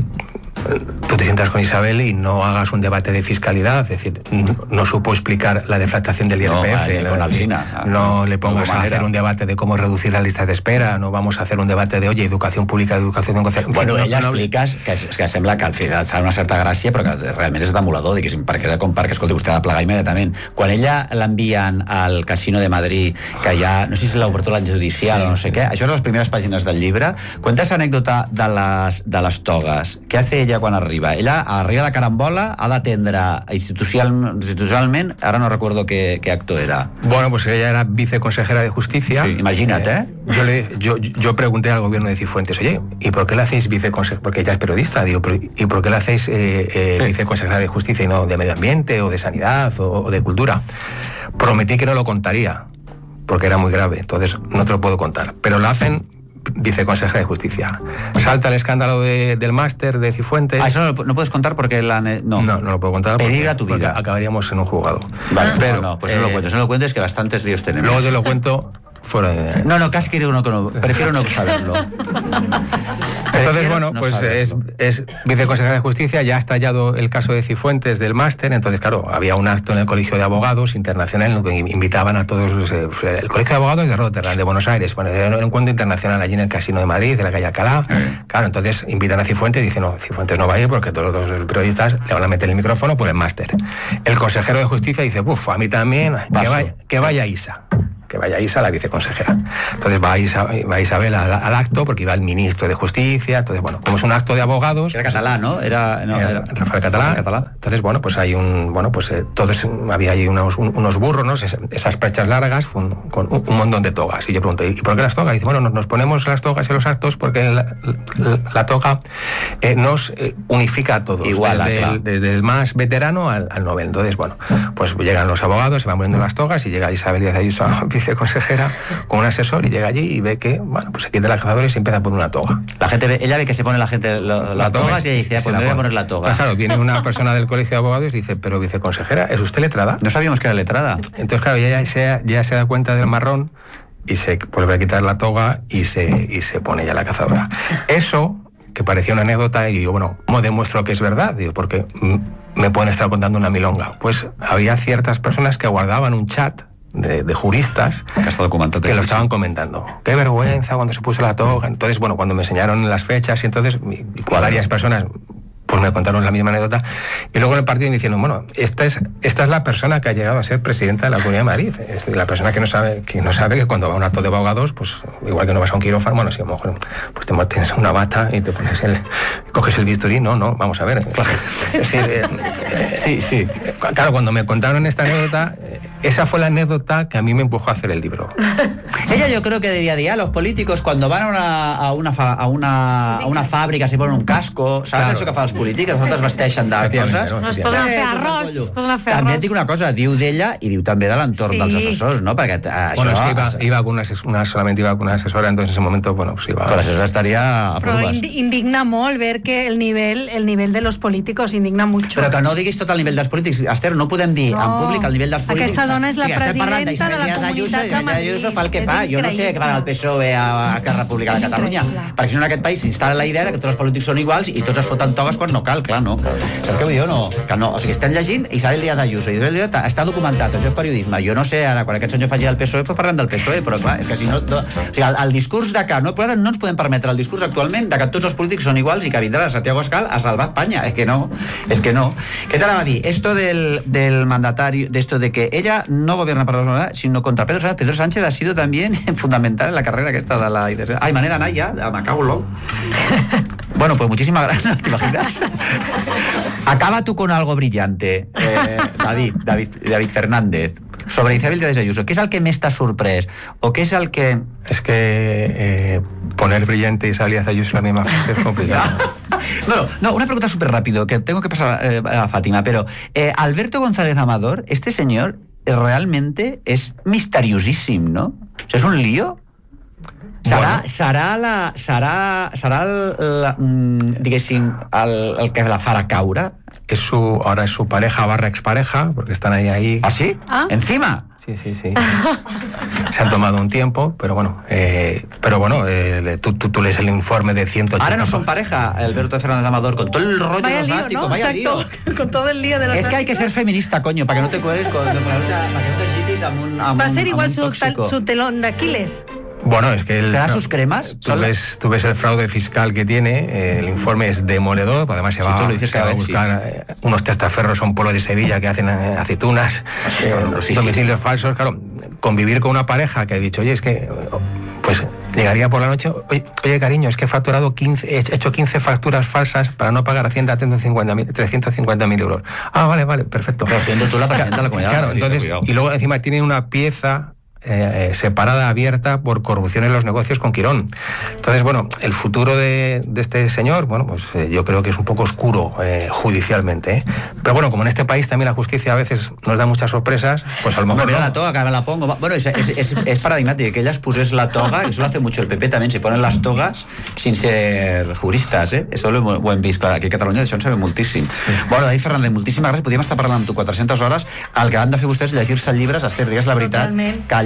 tú te sientas con Isabel y no hagas un debate de fiscalidad, es decir, no supo explicar la deflactación del IRPF, no le pongas a hacer un debate de cómo reducir las listas de espera, no vamos a hacer un debate de, oye, educación pública, educación... Bueno, ella expliques que sembla que al final fa una certa gràcia, però que realment és demolador, diguéssim, perquè escolti, vostè ha de plegar immediatament. Quan ella l'envien al Casino de Madrid, que ja, no sé si l'obertura judicial o no sé què, això és les primeres pàgines del llibre, cuenta esa anècdota de les togues. Què hace ella quan arriba? Ella arriba de carambola, ha d'atendre institucionalment, ara no recuerdo qué acto era. Bueno, pues ella era viceconsejera de Justicia. Sí, imagínate, Yo pregunté al gobierno de Cifuentes, oye, ¿y por qué le hacéis viceconsejera? Porque ella es periodista, digo, ¿y por qué le hacéis viceconsejera de Justicia y no de Medio Ambiente o de Sanidad o de Cultura? Prometí que no lo contaría, porque era muy grave, entonces no te lo puedo contar, pero lo hacen viceconsejera de Justicia. Salta el escándalo del máster de Cifuentes. Eso no puedes contar porque no lo puedo contar porque acabaríamos en un juzgado. Vale, pero pues no lo cuentes, que bastantes líos tenemos. Luego te lo cuento. No, casi quiero no, prefiero no saberlo. Entonces, bueno, no pues es viceconsejera de Justicia, ya ha estallado el caso de Cifuentes del máster, entonces, claro, había un acto en el Colegio de Abogados Internacional en el que invitaban a todos el Colegio de Abogados de Rotterdam, de Buenos Aires, bueno, era un encuentro internacional allí en el Casino de Madrid, de la calle Alcalá. Claro, entonces invitan a Cifuentes y dicen, no, Cifuentes no va a ir porque todos los periodistas le van a meter el micrófono por el máster. El consejero de Justicia dice, a mí también, que vaya Isa. Que vaya Isa, la viceconsejera. Entonces va Isabel al acto, porque iba el ministro de Justicia. Entonces, bueno, como es un acto de abogados... Era catalán, ¿no? Era Rafael Catalá. Entonces, bueno, pues hay había ahí unos burros, ¿no? Esas perchas largas con un montón de togas. Y yo pregunto, ¿y por qué las togas? Y dice, bueno, nos ponemos las togas en los actos porque la toga nos unifica a todos. Igual, desde el más veterano al novel. Entonces, bueno, pues llegan los abogados, se van poniendo las togas y llega Isabel Díaz Ayuso, viceconsejera, con un asesor, y llega allí y ve que, bueno, pues se quita la cazadora y se empieza a poner una toga. La gente ella ve que se pone la gente la toga y dice, pues me voy a poner la toga. Claro, viene una persona del Colegio de Abogados y dice, pero viceconsejera, ¿es usted letrada? No sabíamos que era letrada. Entonces, claro, ya se da cuenta del marrón y se vuelve a quitar la toga y se pone ya la cazadora. Eso, que parecía una anécdota, y digo, bueno, ¿cómo demuestro que es verdad? Digo, porque me pueden estar contando una milonga. Pues había ciertas personas que guardaban un chat de juristas que lo estaban comentando. Qué vergüenza cuando se puso la toga. Entonces, bueno, cuando me enseñaron las fechas y entonces varias personas pues me contaron la misma anécdota, y luego en el partido me dijeron, bueno, esta es la persona que ha llegado a ser presidenta de la Comunidad de Madrid, es la persona que no sabe que cuando va a un acto de abogados, pues igual que no vas a un quirófano, bueno, si a lo mejor pues tienes una bata y te pones coges el bisturí, no, vamos a ver. Es decir, sí. Claro, cuando me contaron esta anécdota, esa fue la anécdota que a mí me empujó a hacer el libro. Ella, yo creo que de día a día los políticos, cuando van a una fàbrica, se ponen un casco, ¿sabes això que fa els polítics? Els altres vesteixen de coses. No es posen a fer arròs. També et dic una cosa, diu d'ella i diu també de l'entorn dels assessors, ¿no? Perquè bueno, es que iba con solamente iba con una asesora, entonces en ese momento, bueno, pues iba... Pero la asesora estaría a pruebas. Però indigna molt ver que el nivel de los políticos indigna mucho. Però que no diguis tot el nivell dels polítics. Esther, no podem dir en públic el nivell dels polítics. Aquesta dona és la presidenta de la Comunitat de Madrid. Ayuso fa el que fa. Jo no sé què fan el PSOE a Esquerra Republicana de Catalunya. Perquè si no en aquest país s'instal·la la idea de que tots els polítics són iguals i tots es foten togues quan no cal, clar, no. Saps què vull dir? No. Que no. O sigui, estem llegint Isabel Díaz Ayuso. Isabel Díaz està documentat, això és periodisme. Jo no sé, ara, quan aquest senyor faci el PSOE, pues parlem del PSOE, però clar, és que si no... O sigui, el discurs de que no ens podem permetre el discurs actualment de que tots els polítics són iguals i que vindrà Santiago Abascal a salvar España. És que no. ¿Qué tal va a decir? Esto del mandatario, de esto de que ella no gobierna para los demás, sino contra Pedro Sánchez. Pedro Sánchez ha sido también fundamental en la carrera que está de la... Ay, manera Naya, me cago en lo... Bueno, pues muchísimas gracias, ¿te imaginas? Acaba tú con algo brillante, David Fernández, sobre Isabel Díaz Ayuso. ¿Qué es el que me está sorprès? ¿O qué es el que...? Es que poner brillante Isabel Díaz Ayuso en la misma frase es complicado. No, una pregunta súper rápido, que tengo que pasar a Fátima, pero Alberto González Amador, este señor realmente es misteriosíssim, ¿no? O sea, es un lío. Serà diguéssim, el que la farà caure? Ahora es su pareja / expareja, porque están ahí. ¿Ah, sí? ¿Encima? Sí. Se han tomado un tiempo, pero bueno, tú lees el informe de 180... Ahora no son pareja, Alberto Fernández Amador, con todo el rollo de los áticos, ¿no? Vaya lío. Con todo el lío de los áticos. Es que hay que ser feminista, coño, para que no te cueles para que no te citis amb un Va a ser igual su telón de Aquiles. Bueno, es que ¿será sus cremas? Tú ves el fraude fiscal que tiene, el informe es demoledor, además se va a buscar unos testaferros a un pueblo de Sevilla que hacen aceitunas, domicilios falsos. Claro, convivir con una pareja que ha dicho, oye, es que pues llegaría por la noche, oye cariño, es que he hecho 15 facturas falsas para no pagar a Hacienda 350.000 euros. Ah, vale, perfecto. Pero siendo tú la presidenta de la comunidad. Claro, entonces, y luego encima tiene una pieza separada, abierta por corrupción en los negocios con Quirón. Entonces, bueno, el futuro de este señor, bueno, pues yo creo que es un poco oscuro judicialmente, ¿eh? Pero bueno, como en este país también la justicia a veces nos da muchas sorpresas, pues a lo mejor... Mira la toga, que me la pongo. Bueno, es paradigmático que ellas puses la toga, eso lo hace mucho el PP también, se ponen las togas sin ser juristas, ¿eh? Eso lo hem vist, clar, aquí a Catalunya això en sabem moltíssim. Bueno, David Fernández, moltíssimes gràcies, podríem estar parlant amb tu 400 hores, el que han de fer vostès és llegir-se llibres, Esther, digues la veritat, que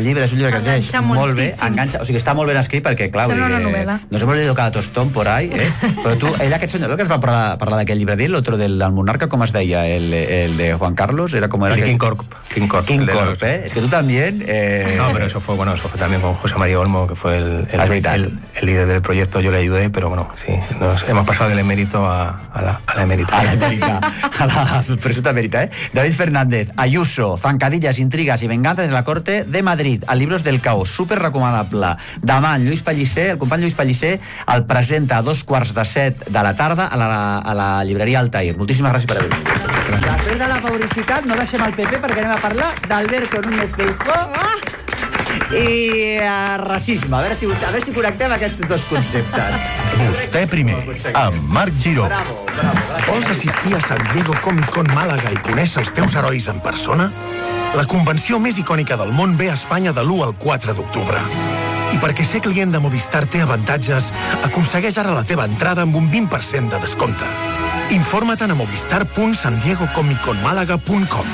el llibre és un llibre que es llegeix molt bé, enganxa, o sigui, està molt ben escrit perquè, clar, nos hemos leído cada tostón por ahí, però tu, ell aquest senyor, el que ens va parlar d'aquest llibre, el otro del monarca, com es deia, el de Juan Carlos, era como... El King Corp, es que tú también... No, pero eso fue también con José María Olmo, que fue el líder del proyecto, yo le ayudé, pero bueno, sí, nos hemos pasado del emérito a la emérita. A la emérita, a la presunta emérita, David Fernández, Ayuso, zancadillas, intrigas y venganzas en la Corte de Madrid, a Libros del Caos, super recomanable. Demà, Lluís Pellicer, el company Lluís Pellicer, el presenta a 6:45 de la tarda a la llibreria Altair. Moltíssimes gràcies per haver vingut. Després de la publicitat, no deixem el PP perquè anem a parlar d'Alberto Núñez Feijóo i racisme. A veure si connectem aquests dos conceptes. Vostè primer, amb Marc Giró. Bravo. Vols assistir a San Diego Comic Con Màlaga i conèixer els teus herois en persona? La convenció més icònica del món ve a Espanya de l'1 al 4 d'octubre. I perquè ser client de Movistar té avantatges, aconsegueix ara la teva entrada amb un 20% de descompte. Informa-te'n a movistar.sandiegocomicconmalaga.com.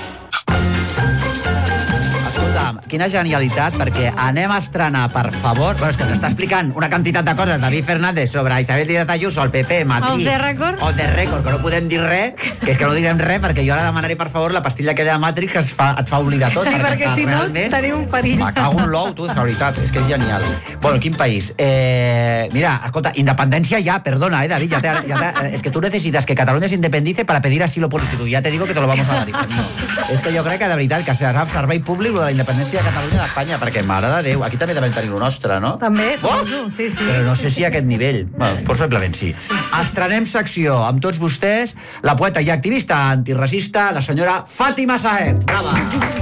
Escolta'm, quina genialitat, perquè anem a estrenar, per favor... Bueno, és que ens està explicant una quantitat de coses David Fernández sobre Isabel Díaz Ayuso, el PP, Madrid... Off the record, que no podem dir res, que és que no direm res, perquè jo ara demanaré, per favor, la pastilla aquella de Matrix que et fa oblidar tot. Sí, perquè si no, tenim un perill. Me cago en l'ou, tu, és la veritat, és que és genial. Bueno, quin país? Mira, escolta, independència ya, perdona, David, es que tú necesitas que Cataluña se independice para pedir asilo político, ya te digo que te lo vamos a dar. No. És que jo crec que, de veritat, que serà servei públic lo de la independència de Catalunya d'Espanya, perquè, mare de Déu, aquí també devem tenir lo nostre, no? També, suposo, sí. Però no sé si a aquest nivell. Bueno, possiblement sí. Estrenem secció amb tots vostès, la poeta i activista antiracista, la senyora Fàtima Saeb. Brava!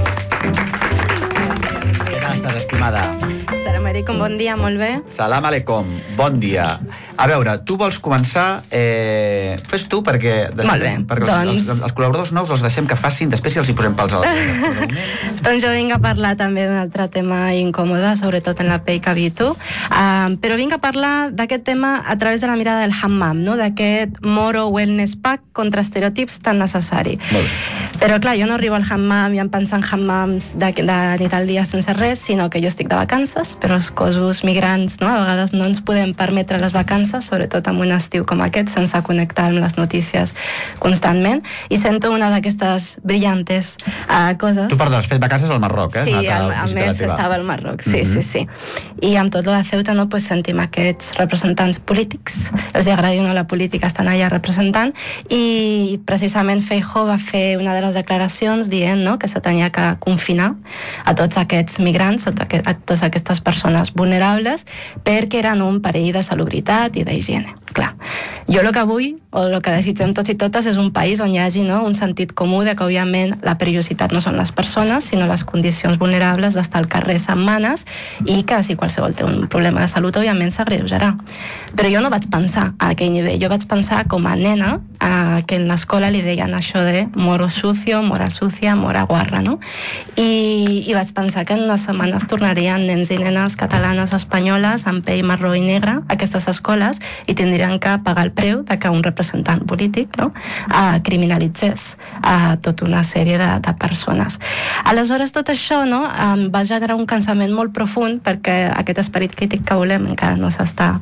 Què tal estàs, estimada? Salam aleikum, bon dia, molt bé. Salam aleikum, bon dia. A veure, tu vols començar... Fes tu, perquè... Molt bé, doncs... Els col·laboradors nous els deixem que facin, després si els hi posem pals a la Doncs jo vinc a parlar també d'un altre tema incòmode, sobretot en la pell que habito, però vinc a parlar d'aquest tema a través de la mirada del hammam, no? D'aquest Moro Wellness Pack contra estereotips tan necessari. Però clar, jo no arribo al hammam i em penso en hammams de nit al dia sense res, sinó que jo estic de vacances, però els cossos migrants, no? A vegades no ens podem permetre les vacances, sobretot en un estiu com aquest, sense connectar amb les notícies constantment, i sento una d'aquestes brillantes coses. Tu, perdó, has fet vacances al Marroc, Sí, a més estava al Marroc, sí. I amb tot lo de Ceuta, no, pues sentim aquests representants polítics, els agradi o no la política, estan allà representant, i precisament Feijóo va fer una de les declaracions dient, no, que se tenia que confinar a tots aquests migrants, a totes aquestes persones vulnerables, perquè eren un perill de salubritat i d'higiene. Clar, jo el que vull, o el que desitgem tots i totes, és un país on hi hagi, no, un sentit comú de que, òbviament, la perillositat no són les persones, sinó les condicions vulnerables d'estar al carrer setmanes i que si qualsevol té un problema de salut, òbviament, s'agreujarà. Però jo no vaig pensar a aquell nivell. Jo vaig pensar com a nena que en l'escola li deien això de moro sucio, mora sucia, mora guarra, no? I vaig pensar que en unes setmanes tornarien nens i nenes catalanes, espanyoles, amb pell marró i negra, a aquestes escoles, i tindrien que pagar el preu de que un representant polític, no, criminalitzés a tota una sèrie de persones. Aleshores, tot això, no, va generar un cansament molt profund, perquè aquest esperit crític que volem encara no s'està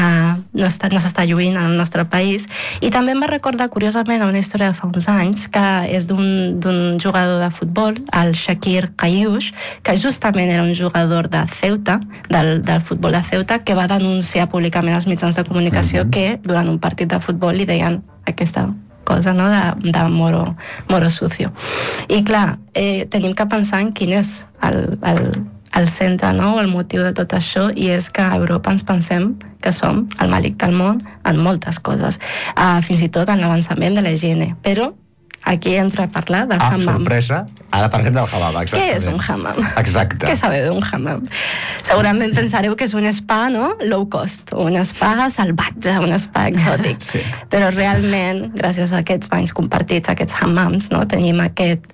lluint en el nostre país, i també em va recordar curiosament una història de fa uns anys, que és d'un jugador de futbol, el Shakir Kayush, que justament era un jugador de Ceuta, del futbol de Ceuta, que va denunciar públicament als mitjans de comunicació que durant un partit de futbol li deien aquesta cosa, no?, de moro sucio. I clar, tenim que pensar en quin és el centre, no?, o el motiu de tot això, i és que a Europa ens pensem que som el màlic del món en moltes coses, fins i tot en l'avançament de la higiene. Però aquí entro a parlar del hammam. Sorpresa, ara parlem del hammam, exactament. Què és un hammam? Exacte. Què sabeu d'un hammam? Segurament pensareu que és un spa, no?, low cost, un spa salvatge, un spa exòtic. Sí. Però realment, gràcies a aquests banys compartits, aquests hammams, no?, tenim aquest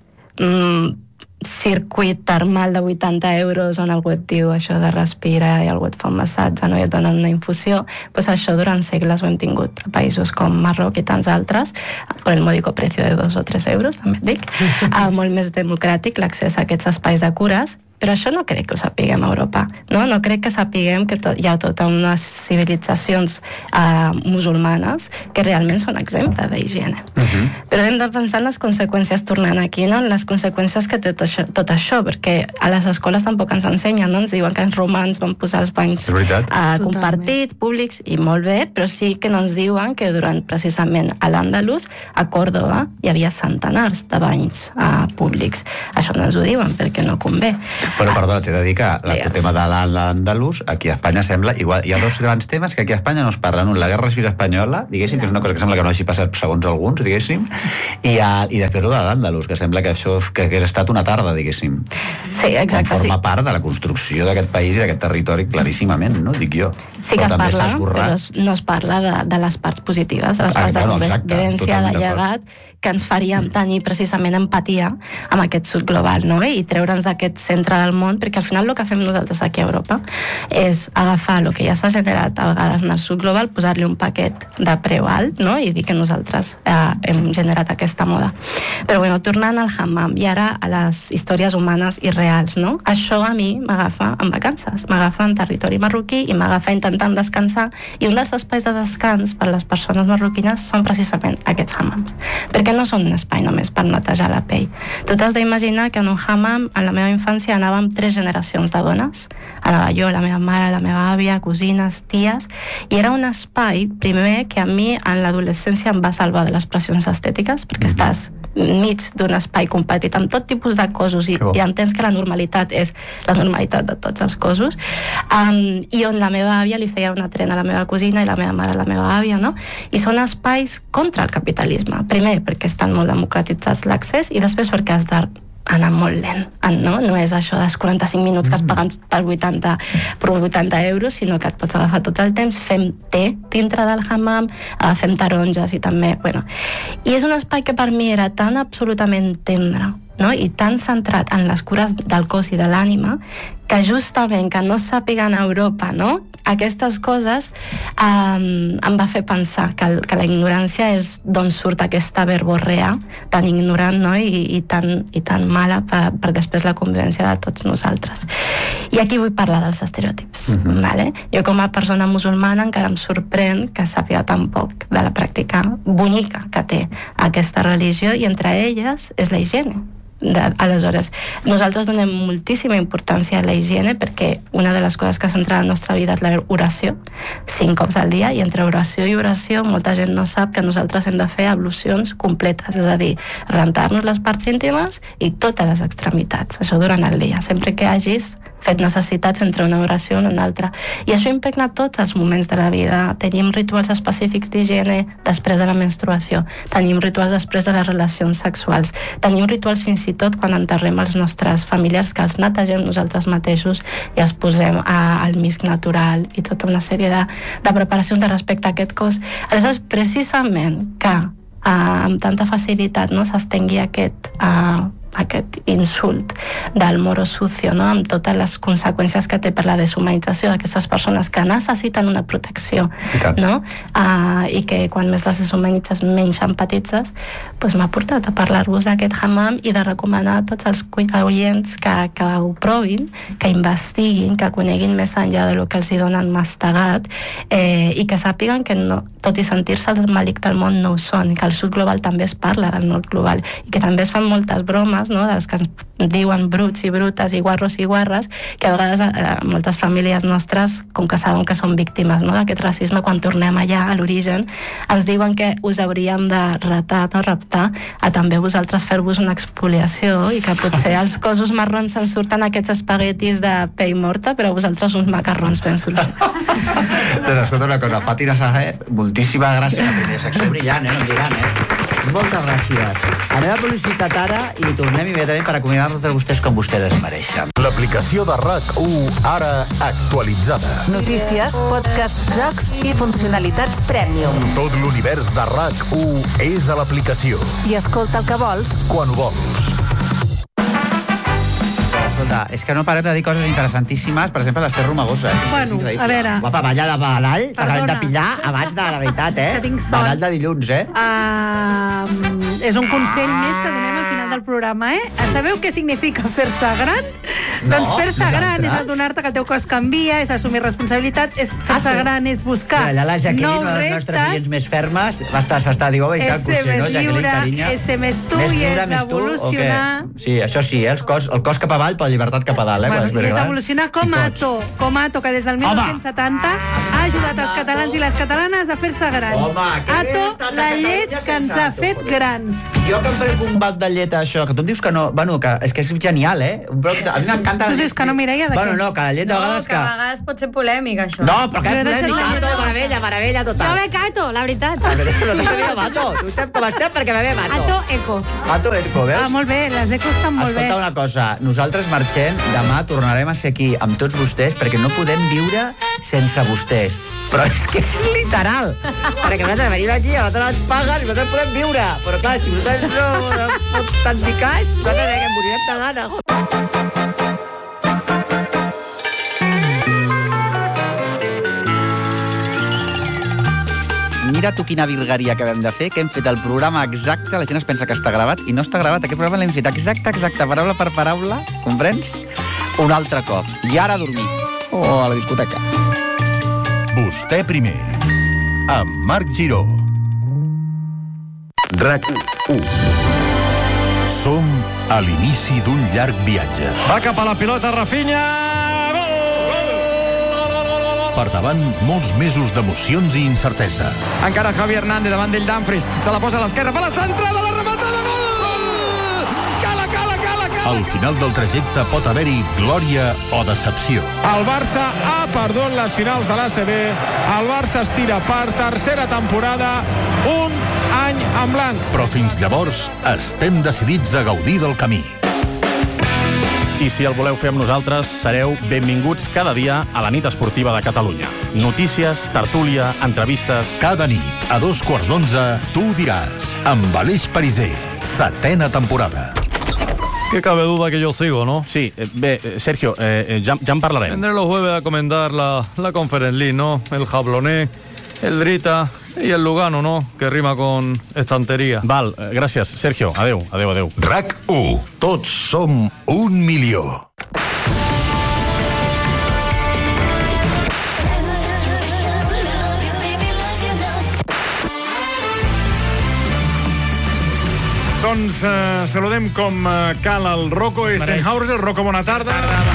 circuit termal de 80 euros on algú et diu això de respirar i algú et fa un massatge, no?, i et donen una infusió. Pues això durant segles ho hem tingut a països com Marroc i tants altres, per el mòdico precio de 2 o 3 euros, també et dic, molt més democràtic l'accés a aquests espais de cures, però això no crec que ho sapiguem a Europa, no crec que sapiguem que hi ha tota unes civilitzacions musulmanes que realment són exemple d'higiene. Però hem de pensar en les conseqüències tornant aquí, no? En les conseqüències que té tot això, perquè a les escoles tampoc ens ensenyen, no? Ens diuen que els romans van posar els banys compartits, públics, i molt bé, però sí que no ens diuen que durant precisament a l'Àndalus, a Còrdova, hi havia centenars de banys públics. Això no ens ho diuen perquè no convé. Però, perdona, t'he de dir que el tema de l'Àndalus, aquí a Espanya sembla igual. Hi ha dos grans temes que aquí a Espanya no es parlen. Un, la Guerra Civil Espanyola, diguéssim, que és una cosa que sembla que no hagi passat segons alguns, diguéssim, i després-ho de l'Àndalus, que sembla que això que hagués estat una tarda, diguéssim. Sí, exacte. Forma part de la construcció d'aquest país i d'aquest territori claríssimament, no? Dic jo. Sí que es parla, però no es parla de les parts positives, de les parts de convivència, de llegat, que ens farien tenir precisament empatia amb aquest sud global, no? I treure'ns d'aquest centre del món, perquè al final el que fem nosaltres aquí a Europa és agafar el que ja s'ha generat a vegades en el sud global, posar-li un paquet de preu alt, no? I dir que nosaltres hem generat aquesta moda. Però bueno, tornant al hammam i ara a les històries humanes i reals, no? Això a mi m'agafa en vacances, m'agafa en territori marroquí i m'agafa intentant descansar, i un dels espais de descans per les persones marroquines són precisament aquests hammams, perquè no són un espai només per netejar la pell. Tu t'has d'imaginar que en un hammam, en la meva infància, anàvem 3 generacions de dones. Anava jo, la meva mare, la meva àvia, cosines, ties, i era un espai, primer, que a mi en l'adolescència em va salvar de les pressions estètiques, perquè estàs mig d'un espai compartit amb tot tipus de cossos i entens que la normalitat és la normalitat de tots els cossos, i on la meva àvia li feia una trena a la meva cosina i la meva mare a la meva àvia, no? I són espais contra el capitalisme, primer perquè estan molt democratitzats l'accés i després perquè has d'anar molt lent, no és això dels 45 minuts que es paguen per 80 euros, sinó que et pots agafar tot el temps, fem té dintre del hammam, fem taronges i també, bueno, i és un espai que per mi era tan absolutament tendre, no? I tan centrat en les cures del cos i de l'ànima, que justament que no sàpiguen a Europa, no? Aquestes coses em va fer pensar que la ignorància és d'on surt aquesta verborrea tan ignorant, no? I tan mala per després la convivència de tots nosaltres. I aquí vull parlar dels estereotips, vale? Jo com a persona musulmana encara em sorprèn que sàpiga tan poc de la pràctica bonica que té aquesta religió, i entre elles és la higiene. Aleshores, nosaltres donem moltíssima importància a la higiene perquè una de les coses que centra la nostra vida és l'oració, 5 cops al dia, i entre oració i oració molta gent no sap que nosaltres hem de fer ablucions completes, és a dir, rentar-nos les parts íntimes i totes les extremitats, això durant el dia, sempre que hagis fet necessitats entre una oració i una altra. I això impregna tots els moments de la vida. Tenim rituals específics d'higiene després de la menstruació, tenim rituals després de les relacions sexuals, tenim rituals fins i tot quan enterrem els nostres familiars, que els netegem nosaltres mateixos i els posem al misc natural i tota una sèrie de preparacions de respecte a aquest cos. Aleshores, precisament que amb tanta facilitat no s'estengui aquest insult del moro sucio, no? Amb totes les conseqüències que té per la deshumanització d'aquestes persones que necessiten una protecció, no? I que quan més les deshumanitzes menys empatitzes, doncs m'ha portat a parlar-vos d'aquest hammam i de recomanar a tots els oients que ho provin, que investiguin, que coneguin més enllà de lo que els hi donen mastegat, i que sàpiguen que no, tot i sentir-se el malic del món no ho són, i que al sud global també es parla del nord global, i que també es fan moltes bromes, no? Dels que ens diuen bruts i brutes i guarros i guarres, que a vegades moltes famílies nostres, com que saben que són víctimes, no? D'aquest racisme, quan tornem allà a l'origen, ens diuen que us hauríem de retar o raptar a també vosaltres fer-vos una exfoliació, i que potser els cossos marrons se'n surten aquests espaguetis de pell morta, però vosaltres uns macarrons ben sortits. Doncs escolta una cosa, Fàtima Saher, moltíssima gràcia, una primera secció brillant, no lligant, Moltes gràcies. Anem a publicitat ara i tornem immediatament per acomiadar-nos de vostès com vostès mereixen. L'aplicació de RAC1 ara actualitzada. Notícies, podcast, jocs i funcionalitats Premium. Tot l'univers de RAC1 és a l'aplicació. I escolta el que vols quan ho vols. Escolta, és que no parem de dir coses interessantíssimes, per exemple, l'Ester Romagosa. Bueno, a veure... Guapa, balla de badall, t'acabem de pillar abans de la veritat, Que tinc sort. Badall de dilluns, És un consell més que donem al final del programa, Sabeu què significa fer-se gran? Doncs fer-se gran és adonar-te que el teu cos canvia, és assumir responsabilitat, fer-se gran és buscar allà la Jacqueline, nous una de les nostres reptes, clients més fermes, s'està dient, i tant, és ser més lliure, és ser més tu i és evolucionar. Sí, això sí, el cos cap avall, però la llibertat cap a dalt. I és evolucionar com Ato, que des del 1970 ha ajudat els catalans i les catalanes a fer-se grans. Ato, la llet que ens ha fet grans. Jo que em prenc un bat de llet, això, que tu em dius que no... Bueno, que és que és genial, Però a mi m'encanta... Tu dius que no, Mireia, de què? Bueno, no, que la llet de vegades que... No, que a vegades pot ser polèmic, això. No, però que és polèmic, Ato, meravella total. Jo bec Ato, la veritat. Però és que no t'he begut Ato. Tu estem com estem perquè bevem Ato. Ato Eco, veus? Molt bé, les Eco estan molt bé. Escolta una cosa, nosaltres marxem, demà tornarem a ser aquí amb tots vostès perquè no podem viure sense vostès. Però és que és literal. Perquè nosaltres venim aquí, a nosaltres ens paguen i nosaltres podem viure. Però clar, si vosaltres no fot tant ni cas, nosaltres que morirem de gana. Mira tu quina virgueria que vam de fer, que hem fet el programa exacte, la gent es pensa que està gravat i no està gravat, aquest programa l'hem fet exacte, paraula per paraula, comprens? Un altre cop. I ara a dormir. O a la discoteca. Vostè primer, amb Marc Giró. RAC1. Som a l'inici d'un llarg viatge. Va cap a la pilota, Rafinha! Per davant, molts mesos d'emocions i incertesa. Encara Javi Hernández davant d'ell Dumfries. Se la posa a l'esquerra, fa la centrada, la rematada, gol! Cala! Al final del trajecte pot haver-hi glòria o decepció. El Barça ha perdut les finals de l'ACB. El Barça es tira per tercera temporada, un any en blanc. Però fins llavors estem decidits a gaudir del camí. I si el voleu fer amb nosaltres, sereu benvinguts cada dia a la nit esportiva de Catalunya. Notícies, tertúlia, entrevistes... Cada nit, a 11:15, tu ho diràs, amb Aleix Pariser, 7ª temporada. Que cabe duda que yo sigo, ¿no? Sí, Sergio, ya en parlarem. Tendré los jueves a comentar la Conference League, ¿no? El Jablonés, el Drita y el Lugano, ¿no? Que rima con estantería. Val, gràcies, Sergio. Adeu. RAC1. Tots som 1 milió. Doncs saludem com cal el Rocco Eisenhauser. Rocco, bona tarda.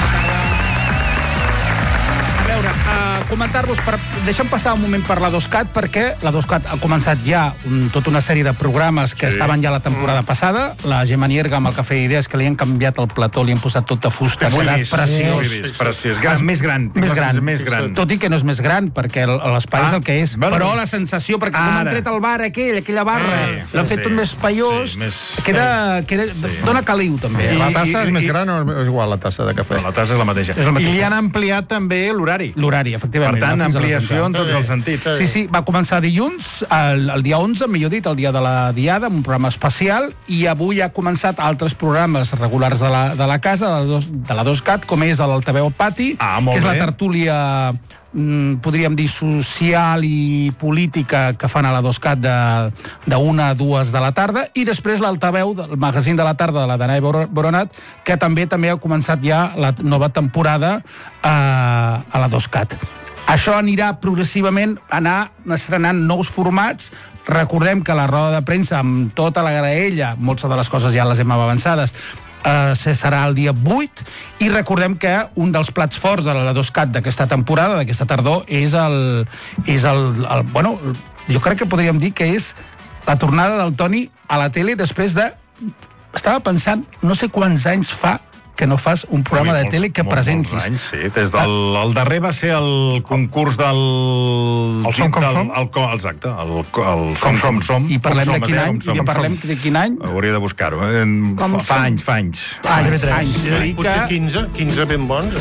A veure, comentar-vos, deixem passar un moment per la 2CAT, perquè la 2CAT ha començat ja tota una sèrie de programes que estaven ja la temporada passada. La Gemma Nierga, amb el Cafè d'Idees, que li han canviat el plató, li han posat tot de fusta, preciós. Més gran. Tot i que no és més gran, perquè l'espai és el que és. Però la sensació, perquè com han tret el bar aquella barra, l'han fet tot més espaiós, dona caliu, també. La tassa és més gran o és igual la tassa de cafè? La tassa és la mateixa. I li han ampliat també l'horari. L'horari, efectivament. Per tant, ampliació en tots els sentits. Sí, va començar dilluns, el dia 11, millor dit, el dia de la Diada, amb un programa especial, i avui ha començat altres programes regulars de la casa, de la 2CAT, com és l'Altaveu al Pati, que és la tertúlia, podríem dir, social i política que fan a la 2CAT de 1 a 2 de la tarda, i després l'Altaveu, el magazín de la tarda de la Danae Boronat, que també ha començat ja la nova temporada a la 2CAT. Això anirà progressivament anar estrenant nous formats. Recordem que la roda de premsa, amb tota la graella, moltes de les coses ja les hem avançades, serà el dia 8, i recordem que un dels plats forts de la 2CAT d'aquesta temporada, d'aquesta tardor, és bueno, jo crec que podríem dir que és la tornada del Toni a la tele després de... Estava pensant, no sé quants anys fa que no fas un programa de tele que presentis. Molts anys, sí. Des del darrer va ser el concurs del... El Som com som? Exacte, el Som com som. I parlem de quin any? I parlem de quin any? Hauria de buscar-ho. Fa anys. Potser 15 ben bons,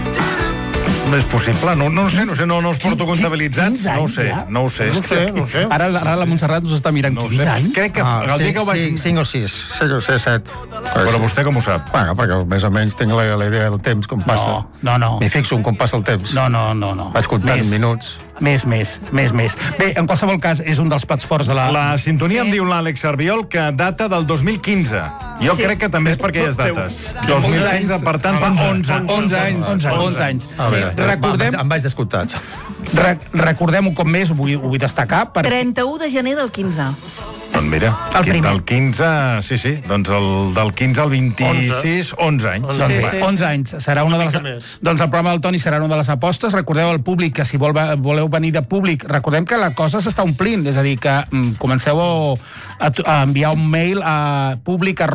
No és possible, no els porto comptabilitzats, no ho sé. Ara la Montserrat us està mirant 15 anys. Crec que el dia que ho vaig... 5 o 6, 7. Però vostè com ho sap? Bueno, perquè més o menys tinc la idea del temps, com passa. No. M'hi fixo en com passa el temps. No. Vaig comptant minuts. Més. Bé, en qualsevol cas, és un dels plats forts de la... La sintonia em diu l'Àlex Sarbiol que data del 2015. Jo crec que també és per aquelles dates. 2015, per tant, fa 11 anys. Recordem... Em vaig descomptat. Recordem un cop més, ho vull destacar... 31 de gener del 15. Doncs mira, del 15, sí, doncs del 15 al 26, 11 anys. 11 anys. Serà una de les... Doncs el programa del Toni serà una de les apostes. Recordeu al públic que si voleu venir de públic, recordem que la cosa s'està omplint, és a dir, que comenceu a enviar un mail a públic @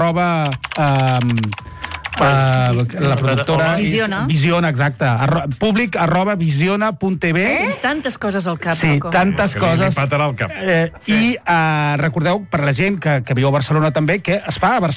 la productora Visiona, exacte, públic @ visiona.tv. Tens tantes coses al cap, sí, tantes coses. Li patarà el cap. I recordeu, per la gent que viu a Barcelona també, que es fa a Barcelona